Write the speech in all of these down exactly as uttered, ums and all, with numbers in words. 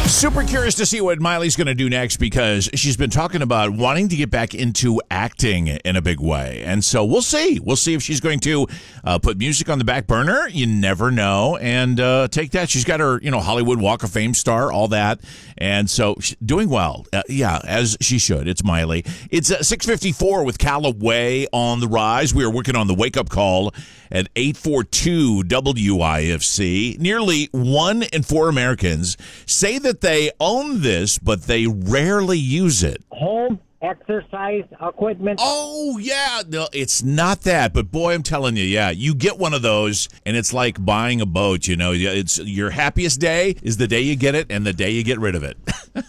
Super curious to see what Miley's going to do next because she's been talking about wanting to get back into acting in a big way. And so we'll see. We'll see if she's going to uh, put music on the back burner. You never know. And uh, take that. She's got her, you know, Hollywood Walk of Fame star, all that. And so she's doing well. Uh, yeah, as she should. It's Miley. It's uh, six fifty-four with Callaway on the rise. We are working on the wake-up call at eight forty-two W I F C. Nearly one in four Americans say that they own this, but they rarely use it. Home exercise equipment. Oh, yeah. No, it's not that. But, boy, I'm telling you, yeah, you get one of those, and it's like buying a boat, you know. It's your happiest day is the day you get it and the day you get rid of it.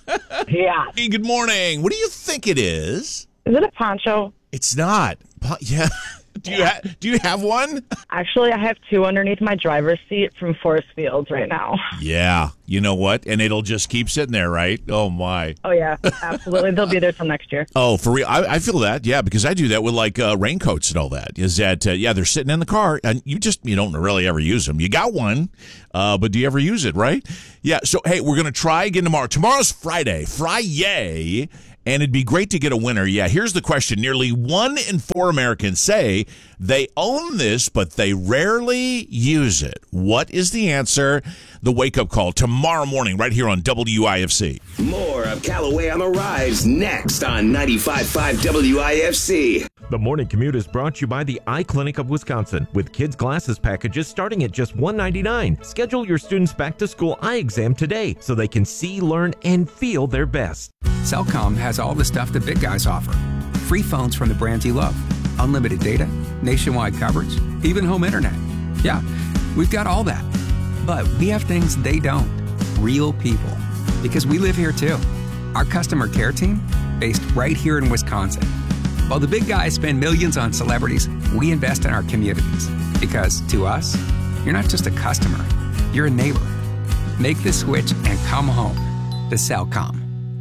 Yeah. Hey, good morning. What do you think it is? Is it a poncho? It's not. Po- yeah. Do you ha- do you have one? Actually, I have two underneath my driver's seat from Forest Fields right now. Yeah. You know what? And it'll just keep sitting there, right? Oh, my. Oh, yeah. Absolutely. They'll be there till next year. Oh, for real? I, I feel that, yeah, because I do that with, like, uh, raincoats and all that. Is that, uh, yeah, they're sitting in the car, and you just, you don't really ever use them. You got one, uh, but do you ever use it, right? Yeah, so, hey, we're going to try again tomorrow. Tomorrow's Friday. Friday. And it'd be great to get a winner. Yeah, here's the question. Nearly one in four Americans say they own this, but they rarely use it. What is the answer? The wake-up call tomorrow morning right here on W I F C. More of Callaway on the Rise next on ninety-five point five W I F C. The Morning Commute is brought to you by the Eye Clinic of Wisconsin with kids' glasses packages starting at just one dollar and ninety-nine cents. Schedule your students' back-to-school eye exam today so they can see, learn, and feel their best. Cellcom has all the stuff the big guys offer. Free phones from the brands you love. Unlimited data, nationwide coverage, even home internet. Yeah, we've got all that. But we have things they don't. Real people. Because we live here too. Our customer care team, based right here in Wisconsin. While the big guys spend millions on celebrities, we invest in our communities. Because to us, you're not just a customer, you're a neighbor. Make the switch and come home to Cellcom.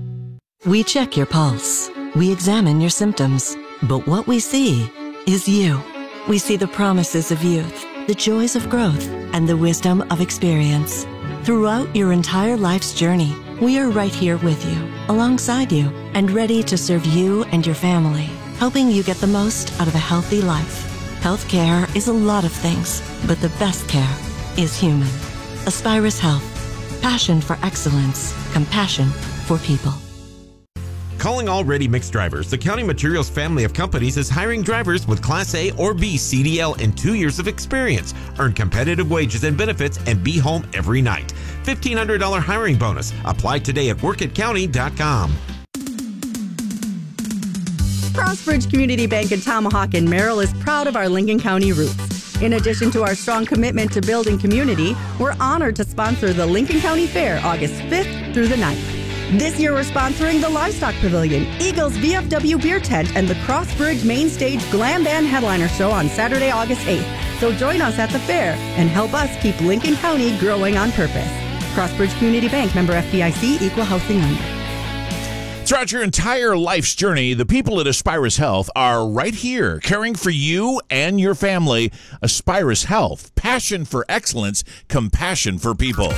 We check your pulse. We examine your symptoms. But what we see is you. We see the promises of youth, the joys of growth, and the wisdom of experience. Throughout your entire life's journey, we are right here with you, alongside you, and ready to serve you and your family, helping you get the most out of a healthy life. Healthcare is a lot of things, but the best care is human. Aspirus Health. Passion for excellence. Compassion for people. Calling all ready-mix drivers, the County Materials family of companies is hiring drivers with Class A or B C D L and two years of experience. Earn competitive wages and benefits and be home every night. fifteen hundred dollars hiring bonus. Apply today at work at county dot com. Crossbridge Community Bank in Tomahawk and Merrill is proud of our Lincoln County roots. In addition to our strong commitment to building community, we're honored to sponsor the Lincoln County Fair August fifth through the ninth. This year, we're sponsoring the Livestock Pavilion, Eagles V F W Beer Tent, and the Crossbridge Main Stage Glam Band Headliner Show on Saturday, August eighth. So join us at the fair and help us keep Lincoln County growing on purpose. Crossbridge Community Bank, member F D I C, equal housing lender. Throughout your entire life's journey, the people at Aspirus Health are right here, caring for you and your family. Aspirus Health, passion for excellence, compassion for people.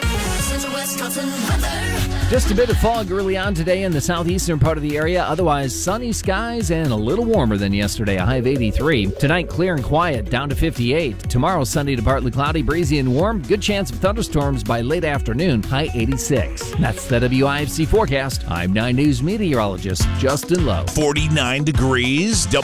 Just a bit of fog early on today in the southeastern part of the area. Otherwise, sunny skies and a little warmer than yesterday, a high of eighty-three. Tonight, clear and quiet, down to fifty-eight. Tomorrow, sunny to partly cloudy, breezy and warm. Good chance of thunderstorms by late afternoon, high eighty-six. That's the W I F C forecast. I'm nine News meteorologist Justin Lowe. forty-nine degrees.